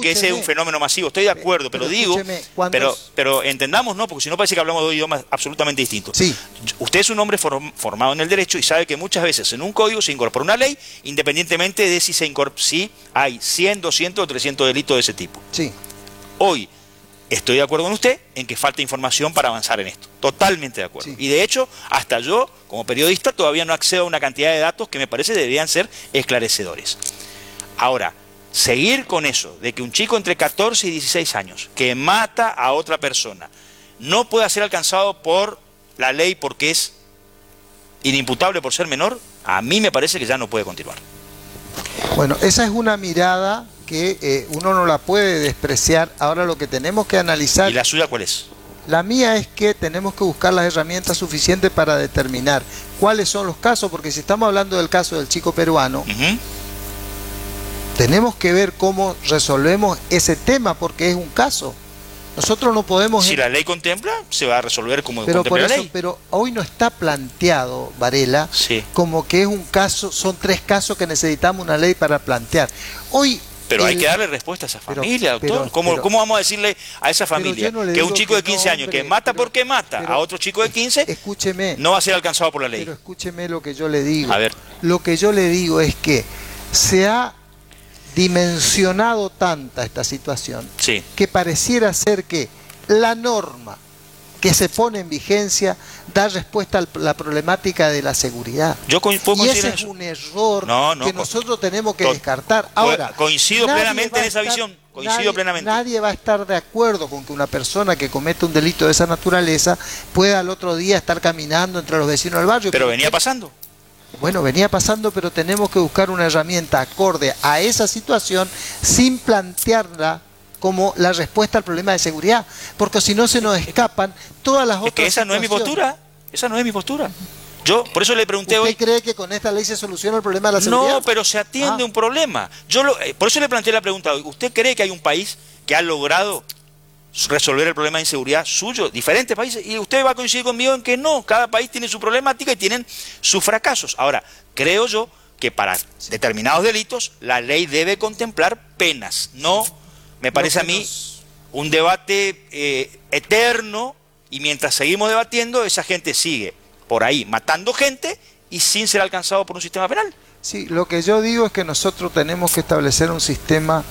que ese es un fenómeno masivo. Estoy de acuerdo, pero digo, pero entendamos, ¿no? Porque si no parece que hablamos de dos idiomas absolutamente distintos. Sí. Usted es un hombre formado en el derecho y sabe que muchas veces en un código se incorpora una ley, independientemente de si hay 100, 200 o 300 delitos de ese tipo. Sí. Hoy estoy de acuerdo con usted en que falta información para avanzar en esto. Totalmente de acuerdo. Sí. Y de hecho, hasta yo, como periodista, todavía no accedo a una cantidad de datos que me parece deberían ser esclarecedores. Ahora, seguir con eso, de que un chico entre 14 y 16 años, que mata a otra persona, no pueda ser alcanzado por la ley porque es inimputable por ser menor, a mí me parece que ya no puede continuar. Bueno, esa es una mirada que uno no la puede despreciar. Ahora lo que tenemos que analizar... ¿Y la suya cuál es? La mía es que tenemos que buscar las herramientas suficientes para determinar cuáles son los casos, porque si estamos hablando del caso del chico peruano, tenemos que ver cómo resolvemos ese tema, porque es un caso. Nosotros no podemos... Si la ley contempla, se va a resolver como pero contempla la ley. Pero hoy no está planteado, Varela, sí, como que es un caso, son 3 casos que necesitamos una ley para plantear. Hoy... Pero hay que darle respuesta a esa familia, doctor. ¿Cómo vamos a decirle a esa familia que un chico de 15 años que mata porque mata a otro chico de 15 escúcheme, no va a ser alcanzado por la ley? Pero escúcheme lo que yo le digo. A ver. Lo que yo le digo es que se ha dimensionado tanta esta situación, sí, que pareciera ser que la norma que se pone en vigencia da respuesta a la problemática de la seguridad. Y ese es un error que nosotros tenemos que descartar. Ahora, coincido plenamente en esa visión. Coincido plenamente. Nadie va a estar de acuerdo con que una persona que comete un delito de esa naturaleza pueda al otro día estar caminando entre los vecinos del barrio. Pero venía pasando. Bueno, venía pasando, pero tenemos que buscar una herramienta acorde a esa situación sin plantearla como la respuesta al problema de seguridad, porque si no se nos escapan todas las otras. Es que esa no es mi postura, esa no es mi postura. Yo, por eso le pregunté hoy... ¿Usted cree que con esta ley se soluciona el problema de la seguridad? No, pero se atiende un problema. Por eso le planteé la pregunta hoy. ¿Usted cree que hay un país que ha logrado resolver el problema de inseguridad suyo? Diferentes países. Y usted va a coincidir conmigo en que no. Cada país tiene su problemática y tienen sus fracasos. Ahora, creo yo que para determinados delitos la ley debe contemplar penas. No, me parece a mí un debate eterno, y mientras seguimos debatiendo, esa gente sigue por ahí matando gente y sin ser alcanzado por un sistema penal. Sí, lo que yo digo es que nosotros tenemos que establecer un sistema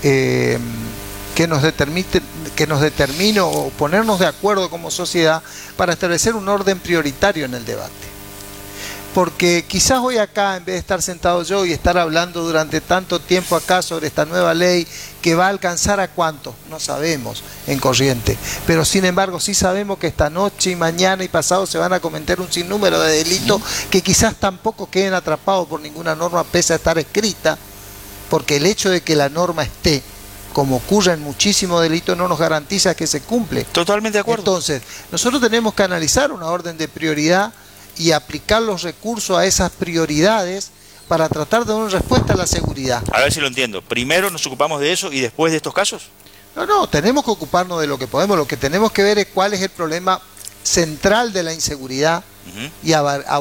que nos determine o ponernos de acuerdo como sociedad para establecer un orden prioritario en el debate. Porque quizás hoy acá, en vez de estar sentado yo y estar hablando durante tanto tiempo acá sobre esta nueva ley que va a alcanzar a cuántos, no sabemos en Corrientes, pero sin embargo sí sabemos que esta noche y mañana y pasado se van a cometer un sinnúmero de delitos que quizás tampoco queden atrapados por ninguna norma pese a estar escrita, porque el hecho de que la norma esté, como ocurre en muchísimos delitos, no nos garantiza que se cumple. Totalmente de acuerdo. Entonces, nosotros tenemos que analizar una orden de prioridad y aplicar los recursos a esas prioridades para tratar de dar una respuesta a la seguridad. A ver si lo entiendo. Primero nos ocupamos de eso y después de estos casos. No, tenemos que ocuparnos de lo que podemos. Lo que tenemos que ver es cuál es el problema central de la inseguridad y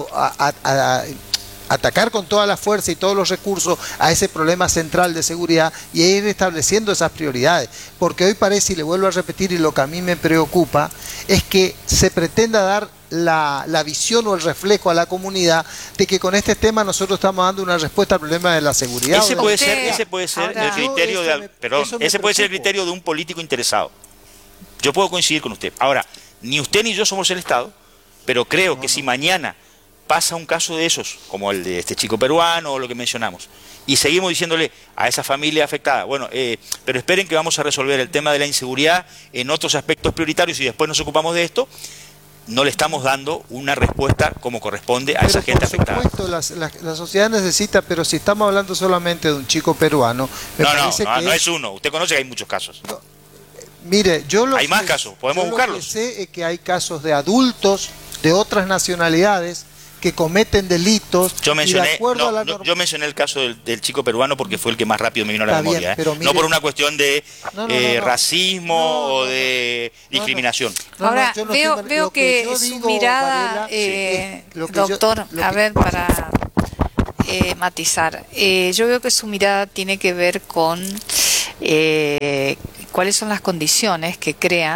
atacar con toda la fuerza y todos los recursos a ese problema central de seguridad y ir estableciendo esas prioridades. Porque hoy parece, y le vuelvo a repetir, y lo que a mí me preocupa, es que se pretenda dar la visión o el reflejo a la comunidad de que con este tema nosotros estamos dando una respuesta al problema de la seguridad. Ese puede ser el criterio de un político interesado. Yo puedo coincidir con usted. Ahora, ni usted ni yo somos el Estado, pero creo que si mañana pasa un caso de esos, como el de este chico peruano o lo que mencionamos, y seguimos diciéndole a esa familia afectada, bueno, pero esperen que vamos a resolver el tema de la inseguridad en otros aspectos prioritarios y después nos ocupamos de esto, no le estamos dando una respuesta como corresponde a esa gente afectada. Por supuesto, la sociedad necesita, pero si estamos hablando solamente de un chico peruano... No es uno, usted conoce que hay muchos casos. No, mire, hay más casos, podemos buscarlos. Lo que sé es que hay casos de adultos de otras nacionalidades que cometen delitos. Yo mencioné el caso del chico peruano porque fue el que más rápido me vino a la memoria. Mire, no por una cuestión de racismo o de discriminación. Ahora, veo que su mirada, Varela, doctor, a ver, para matizar. Yo veo que su mirada tiene que ver con cuáles son las condiciones que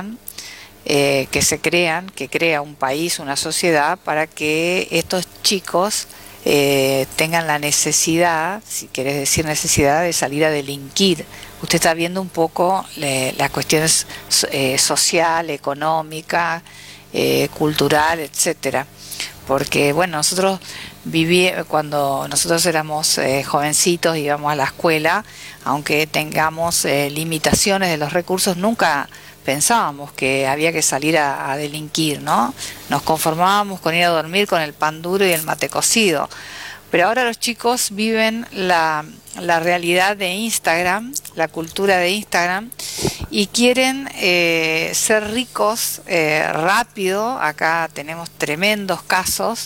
crea un país, una sociedad, para que estos chicos tengan la necesidad, si quieres decir necesidad, de salir a delinquir. Usted está viendo un poco las cuestiones social, económica, cultural, etcétera. Porque bueno, cuando nosotros éramos jovencitos, íbamos a la escuela, aunque tengamos limitaciones de los recursos, nunca pensábamos que había que salir a delinquir, ¿no? Nos conformábamos con ir a dormir con el pan duro y el mate cocido. Pero ahora los chicos viven la realidad de Instagram, la cultura de Instagram, y quieren ser ricos rápido. Acá tenemos tremendos casos,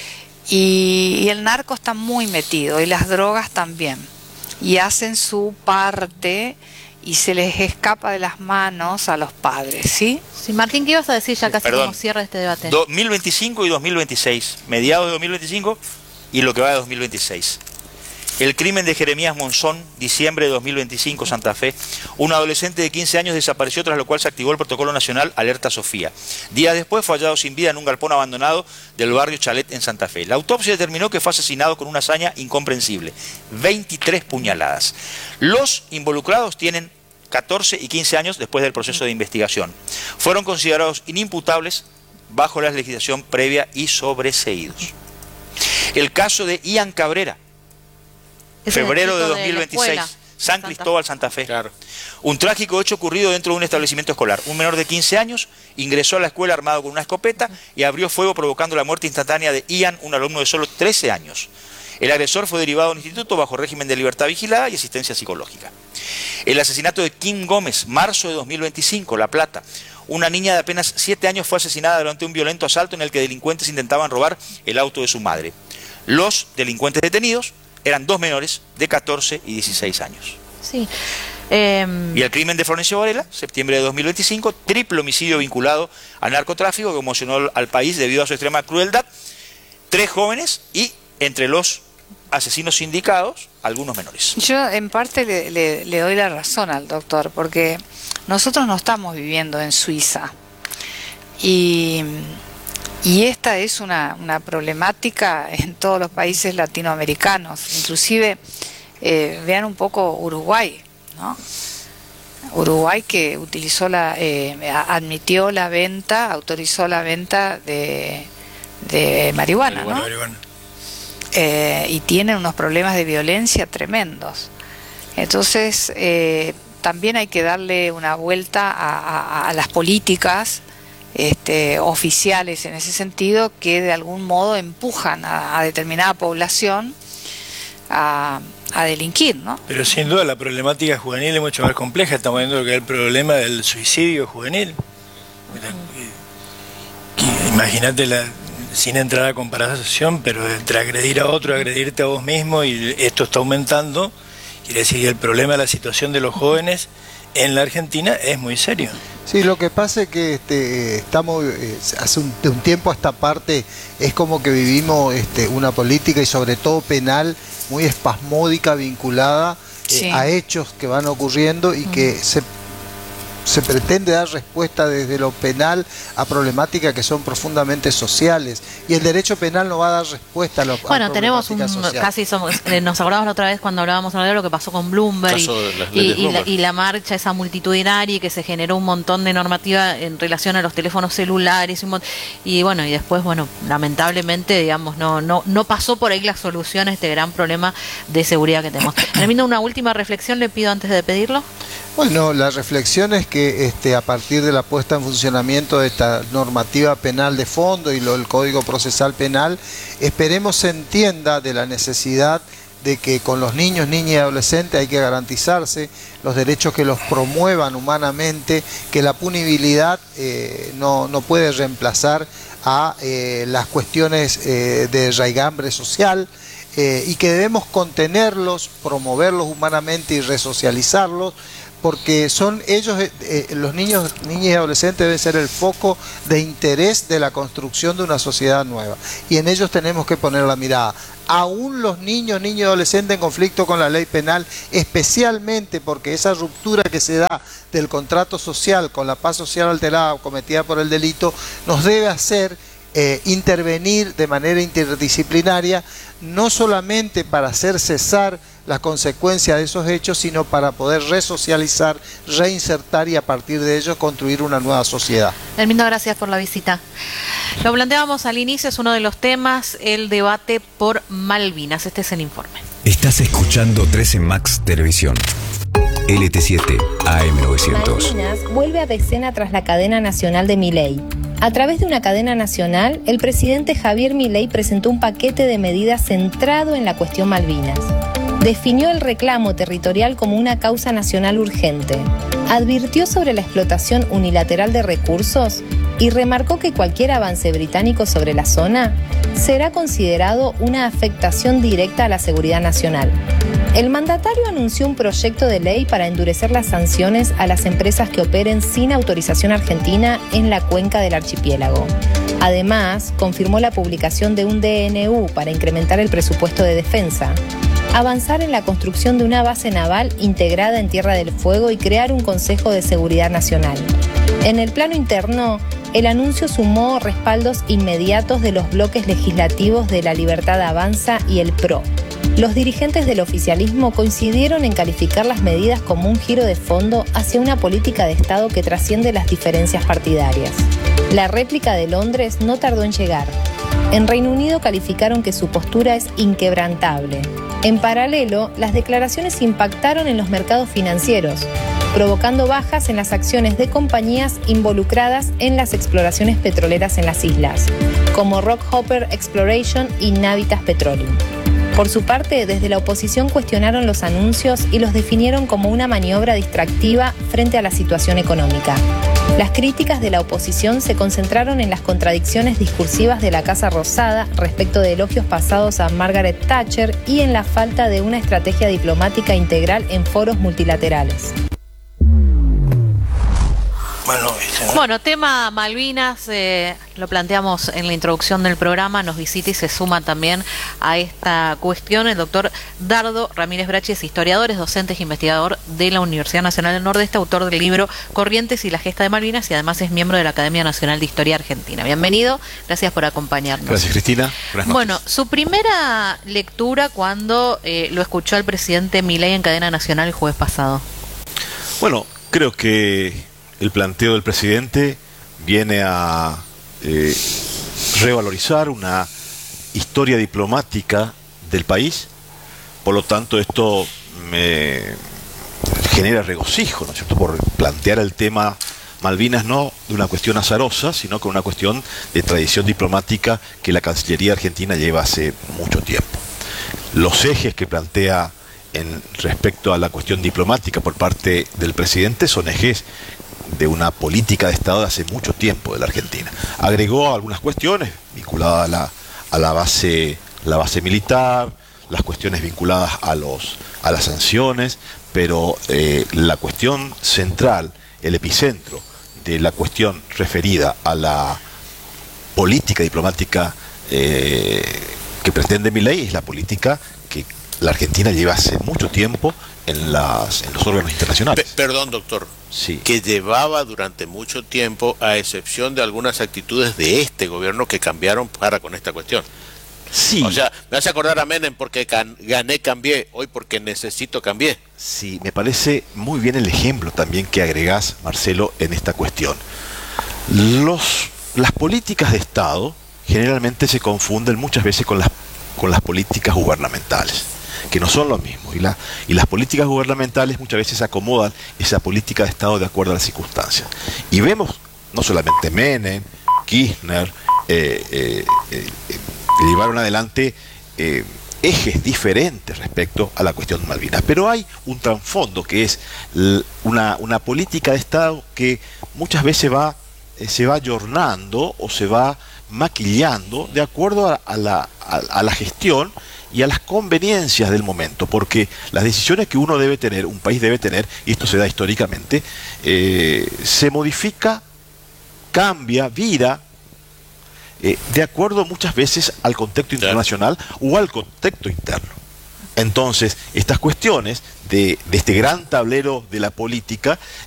y el narco está muy metido, y las drogas también, y hacen su parte y se les escapa de las manos a los padres, ¿sí? Sí, Martín, ¿qué ibas a decir ya casi como cierre de este debate? 2025 y 2026, mediados de 2025 y lo que va de 2026. El crimen de Jeremías Monzón, diciembre de 2025, Santa Fe. Un adolescente de 15 años desapareció, tras lo cual se activó el protocolo nacional Alerta Sofía. Días después fue hallado sin vida en un galpón abandonado del barrio Chalet en Santa Fe. La autopsia determinó que fue asesinado con una hazaña incomprensible: 23 puñaladas. Los involucrados tienen 14 y 15 años después del proceso de investigación. Fueron considerados inimputables bajo la legislación previa y sobreseídos. El caso de Ian Cabrera, febrero de 2026, San Cristóbal, Santa Fe. Claro. Un trágico hecho ocurrido dentro de un establecimiento escolar. Un menor de 15 años ingresó a la escuela armado con una escopeta y abrió fuego, provocando la muerte instantánea de Ian, un alumno de solo 13 años. El agresor fue derivado a un instituto bajo régimen de libertad vigilada y asistencia psicológica. El asesinato de Kim Gómez, marzo de 2025, La Plata. Una niña de apenas 7 años fue asesinada durante un violento asalto en el que delincuentes intentaban robar el auto de su madre. Los delincuentes detenidos eran 2 menores de 14 y 16 años. Sí. Y el crimen de Florencio Varela, septiembre de 2025, triple homicidio vinculado al narcotráfico que conmocionó al país debido a su extrema crueldad. 3 jóvenes y, entre los asesinos indicados, algunos menores. Yo en parte le doy la razón al doctor, porque nosotros no estamos viviendo en Suiza. Y esta es una problemática en todos los países latinoamericanos. Inclusive, vean un poco Uruguay, ¿no? Uruguay, que admitió la venta, autorizó la venta de marihuana, ¿no? Y tienen unos problemas de violencia tremendos. Entonces, también hay que darle una vuelta a las políticas oficiales en ese sentido, que de algún modo empujan a determinada población a delinquir, ¿no? Pero sin duda la problemática juvenil es mucho más compleja. Estamos viendo lo que es el problema del suicidio juvenil. Imagínate, sin entrar a comparación, pero entre agredir a otro, agredirte a vos mismo, y esto está aumentando. Quiere decir que el problema de la situación de los jóvenes en la Argentina es muy serio. Sí, lo que pasa es que estamos hace un tiempo a esta parte, es como que vivimos una política, y sobre todo penal, muy espasmódica, vinculada a hechos que van ocurriendo y que se pretende dar respuesta desde lo penal a problemáticas que son profundamente sociales, y el derecho penal no va a dar respuesta a lo Bueno, tenemos nos acordamos la otra vez cuando hablábamos de lo que pasó con Bloomberg y la marcha esa multitudinaria, y que se generó un montón de normativa en relación a los teléfonos celulares, y bueno, y después, bueno, lamentablemente, digamos, no pasó por ahí la solución a este gran problema de seguridad que tenemos. Termino una última reflexión, le pido antes de pedirlo. Bueno, la reflexión es que a partir de la puesta en funcionamiento de esta normativa penal de fondo y el Código Procesal Penal, esperemos se entienda de la necesidad de que con los niños, niñas y adolescentes hay que garantizarse los derechos que los promuevan humanamente, que la punibilidad no puede reemplazar a las cuestiones de raigambre social, y que debemos contenerlos, promoverlos humanamente y resocializarlos, porque son ellos, los niños, niñas y adolescentes deben ser el foco de interés de la construcción de una sociedad nueva. Y en ellos tenemos que poner la mirada. Aún los niños y adolescentes en conflicto con la ley penal, especialmente porque esa ruptura que se da del contrato social con la paz social alterada o cometida por el delito, nos debe hacer intervenir de manera interdisciplinaria, no solamente para hacer cesar las consecuencias de esos hechos, sino para poder resocializar, reinsertar y a partir de ellos construir una nueva sociedad. Hermindo, gracias por la visita. Lo planteábamos al inicio, es uno de los temas, el debate por Malvinas. Este es el informe. Estás escuchando 13 Max Televisión. LT7 AM900. Malvinas vuelve a escena tras la cadena nacional de Milei. A través de una cadena nacional, el presidente Javier Milei presentó un paquete de medidas centrado en la cuestión Malvinas. Definió el reclamo territorial como una causa nacional urgente, advirtió sobre la explotación unilateral de recursos y remarcó que cualquier avance británico sobre la zona será considerado una afectación directa a la seguridad nacional. El mandatario anunció un proyecto de ley para endurecer las sanciones a las empresas que operen sin autorización argentina en la cuenca del archipiélago. Además, confirmó la publicación de un DNU para incrementar el presupuesto de defensa, avanzar en la construcción de una base naval integrada en Tierra del Fuego y crear un Consejo de Seguridad Nacional. En el plano interno, el anuncio sumó respaldos inmediatos de los bloques legislativos de La Libertad Avanza y el PRO. Los dirigentes del oficialismo coincidieron en calificar las medidas como un giro de fondo hacia una política de Estado que trasciende las diferencias partidarias. La réplica de Londres no tardó en llegar. En Reino Unido calificaron que su postura es inquebrantable. En paralelo, las declaraciones impactaron en los mercados financieros, provocando bajas en las acciones de compañías involucradas en las exploraciones petroleras en las islas, como Rockhopper Exploration y Navitas Petroleum. Por su parte, desde la oposición cuestionaron los anuncios y los definieron como una maniobra distractiva frente a la situación económica. Las críticas de la oposición se concentraron en las contradicciones discursivas de la Casa Rosada respecto de elogios pasados a Margaret Thatcher y en la falta de una estrategia diplomática integral en foros multilaterales. Bueno, tema Malvinas, lo planteamos en la introducción del programa, nos visita y se suma también a esta cuestión el doctor Dardo Ramírez Brachi, es historiador, es docente e investigador de la Universidad Nacional del Nordeste, autor del libro Corrientes y la gesta de Malvinas y además es miembro de la Academia Nacional de Historia Argentina. Bienvenido, gracias por acompañarnos. Gracias, Cristina. Bueno, su primera lectura cuando lo escuchó al presidente Milei en cadena nacional el jueves pasado. Bueno, creo que el planteo del presidente viene a revalorizar una historia diplomática del país, por lo tanto esto me genera regocijo, ¿no es cierto?, por plantear el tema Malvinas no de una cuestión azarosa, sino con una cuestión de tradición diplomática que la Cancillería Argentina lleva hace mucho tiempo. Los ejes que plantea en respecto a la cuestión diplomática por parte del presidente son ejes de una política de Estado de hace mucho tiempo de la Argentina. Agregó algunas cuestiones vinculadas a la base militar, las cuestiones vinculadas a las sanciones, pero la cuestión central, el epicentro de la cuestión referida a la política diplomática que pretende Milei es la política que la Argentina lleva hace mucho tiempo en los órganos internacionales. Perdón, doctor. Sí. Que llevaba durante mucho tiempo, a excepción de algunas actitudes de este gobierno que cambiaron para con esta cuestión. Sí. O sea, me hace acordar a Menem porque gané, cambié, hoy porque necesito, cambié. Sí, me parece muy bien el ejemplo también que agregás, Marcelo, en esta cuestión. Las políticas de Estado generalmente se confunden muchas veces con las políticas gubernamentales, que no son lo mismo, y las políticas gubernamentales muchas veces acomodan esa política de Estado de acuerdo a las circunstancias. Y vemos no solamente Menem, Kirchner, llevaron adelante ejes diferentes respecto a la cuestión de Malvinas, pero hay un trasfondo que es una política de Estado que muchas veces va se va ayornando o se va maquillando de acuerdo a la gestión y a las conveniencias del momento, porque las decisiones que uno debe tener, un país debe tener, y esto se da históricamente, se modifica, cambia, vira, de acuerdo muchas veces al contexto internacional o al contexto interno. Entonces, estas cuestiones de este gran tablero de la política